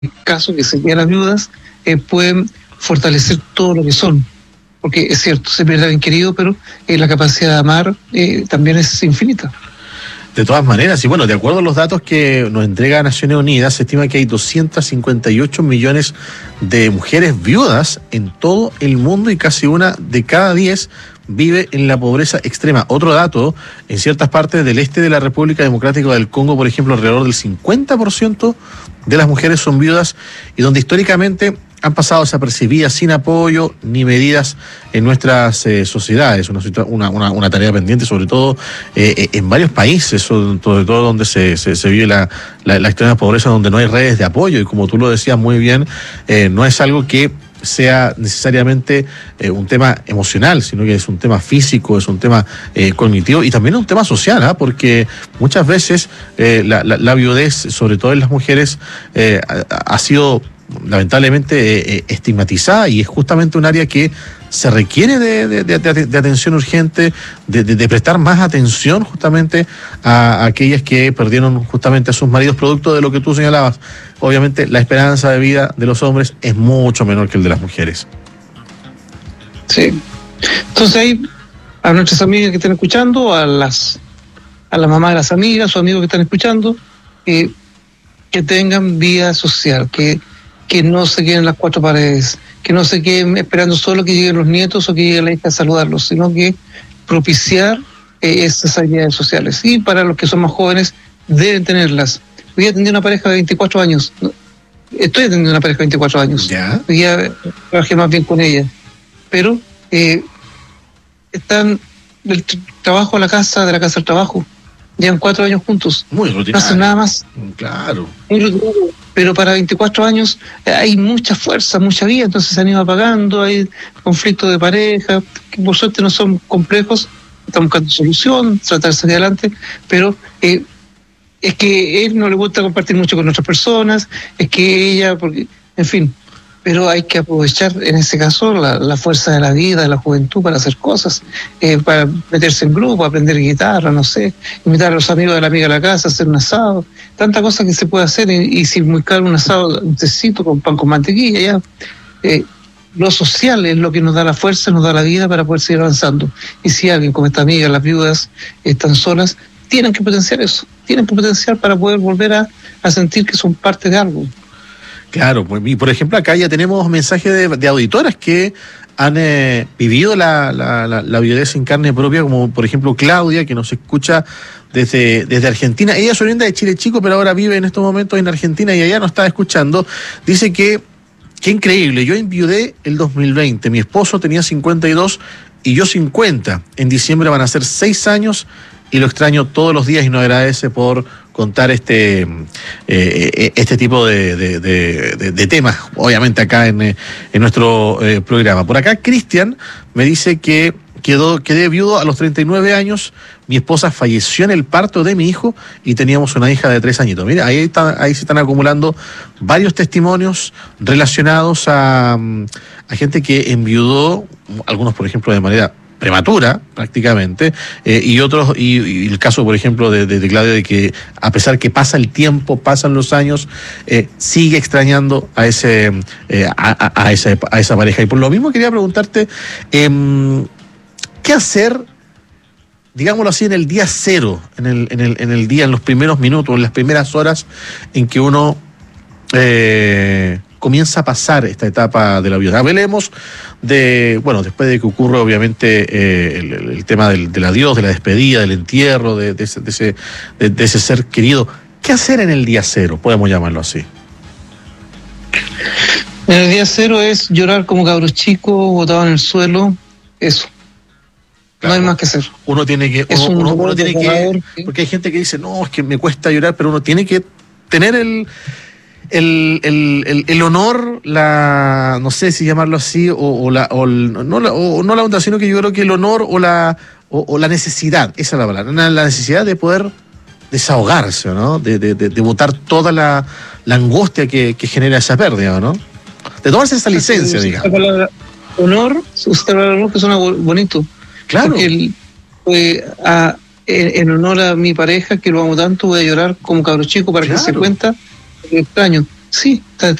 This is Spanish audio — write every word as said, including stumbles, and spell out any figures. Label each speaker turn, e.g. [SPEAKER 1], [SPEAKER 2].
[SPEAKER 1] caso que se quedan las viudas, eh, pueden fortalecer todo lo que son. Porque es cierto, se pierde a alguien querido, pero eh, la capacidad de amar eh, también es infinita.
[SPEAKER 2] De todas maneras, y bueno, de acuerdo a los datos que nos entrega Naciones Unidas, se estima que hay doscientos cincuenta y ocho millones de mujeres viudas en todo el mundo y casi una de cada diez vive en la pobreza extrema. Otro dato, en ciertas partes del este de la República Democrática del Congo, por ejemplo, alrededor del cincuenta por ciento de las mujeres son viudas y donde históricamente han pasado desapercibidas, sin apoyo ni medidas en nuestras eh, sociedades. Una, una, una, una tarea pendiente, sobre todo eh, en varios países, sobre todo donde se, se, se vive la, la, la extrema pobreza, donde no hay redes de apoyo. Y como tú lo decías muy bien, eh, no es algo que sea necesariamente eh, un tema emocional, sino que es un tema físico, es un tema eh, cognitivo y también un tema social, ¿eh? Porque muchas veces eh, la, la, la viudez, sobre todo en las mujeres, eh, ha, ha sido lamentablemente eh, estigmatizada y es justamente un área que se requiere de, de, de, de atención urgente, de, de, de prestar más atención justamente a, a aquellas que perdieron justamente a sus maridos producto de lo que tú señalabas. Obviamente la esperanza de vida de los hombres es mucho menor que el de las mujeres.
[SPEAKER 1] Sí. Entonces ahí a nuestras amigas que están escuchando, a las a la mamá de las amigas, sus amigos que están escuchando, eh, que tengan vida social, que que no se queden en las cuatro paredes, que no se queden esperando solo que lleguen los nietos o que llegue la hija a saludarlos, sino que propiciar eh, esas habilidades sociales. Y para los que son más jóvenes, deben tenerlas. Hoy día atendí una pareja de veinticuatro años. Estoy atendiendo una pareja de veinticuatro años.
[SPEAKER 2] ¿Ya?
[SPEAKER 1] Hoy día trabajé más bien con ella. Pero eh, están del t- trabajo a la casa, de la casa al trabajo. Llevan cuatro años juntos.
[SPEAKER 2] Muy rutinario.
[SPEAKER 1] No hacen nada más.
[SPEAKER 2] Claro.
[SPEAKER 1] Muy rutinario. Pero para veinticuatro años hay mucha fuerza, mucha vida, entonces se han ido apagando, hay conflictos de pareja, que por suerte no son complejos, están buscando solución, tratar de salir adelante, pero eh, es que él no le gusta compartir mucho con otras personas, es que ella, porque, en fin, pero hay que aprovechar en ese caso la, la fuerza de la vida, de la juventud para hacer cosas, eh, para meterse en grupo, aprender guitarra, no sé, invitar a los amigos de la amiga a la casa, hacer un asado, tanta cosa que se puede hacer y, y sin muy caro un asado, un tecito con pan con mantequilla, ya. Eh, lo social es lo que nos da la fuerza, nos da la vida para poder seguir avanzando. Y si alguien, como esta amiga, las viudas, están solas, tienen que potenciar eso, tienen que potenciar para poder volver a, a sentir que son parte de algo.
[SPEAKER 2] Claro, pues, y por ejemplo acá ya tenemos mensajes de, de auditoras que han eh, vivido la, la, la, la viudez en carne propia, como por ejemplo Claudia, que nos escucha desde, desde Argentina. Ella es oriunda de Chile Chico, pero ahora vive en estos momentos en Argentina y allá nos está escuchando. Dice que, qué increíble, yo enviudé el dos mil veinte, mi esposo tenía cincuenta y dos y yo cincuenta. En diciembre van a ser seis años y lo extraño todos los días y nos agradece por contar este eh, este tipo de, de, de, de, de temas, obviamente acá en, en nuestro eh, programa. Por acá Cristian me dice que quedó, quedé viudo a los treinta y nueve años, mi esposa falleció en el parto de mi hijo y teníamos una hija de tres añitos. Mira, ahí, está, ahí se están acumulando varios testimonios relacionados a, a gente que enviudó, algunos por ejemplo de manera prematura prácticamente, eh, y otros, y, y el caso por ejemplo de, de, de Claudia, de que a pesar que pasa el tiempo, pasan los años, eh, sigue extrañando a ese eh, a, a, a, esa, a esa pareja. Y por lo mismo quería preguntarte, eh, ¿qué hacer, digámoslo así, en el día cero, en el, en el, en el día, en los primeros minutos, en las primeras horas en que uno eh, comienza a pasar esta etapa de la vida? Hablemos de, bueno, después de que ocurre obviamente eh, el, el tema del, del adiós, de la despedida, del entierro, de, de, ese, de, ese, de, de ese ser querido. ¿Qué hacer en el día cero? Podemos llamarlo así.
[SPEAKER 1] En el día cero es llorar como cabros chicos, botados en el suelo, eso. Claro. No hay más que hacer.
[SPEAKER 2] Uno tiene que, uno, uno, uno tiene que, porque hay gente que dice, no, es que me cuesta llorar, pero uno tiene que tener el El, el, el, el honor, la, no sé si llamarlo así, o, o la, o, no la, o no la onda, sino que yo creo que el honor o la, o, o la necesidad, esa es la palabra, la necesidad de poder desahogarse, ¿no? De, de, de, de botar toda la, la angustia que, que genera esa pérdida, ¿no? De tomarse esa licencia, sí, digamos. La
[SPEAKER 1] palabra honor, usted habla de honor que suena bonito.
[SPEAKER 2] Claro.
[SPEAKER 1] Porque el, eh, a, en, en honor a mi pareja, que lo amo tanto, voy a llorar como cabro chico para claro. que se cuenta. Extraño, Sí, está,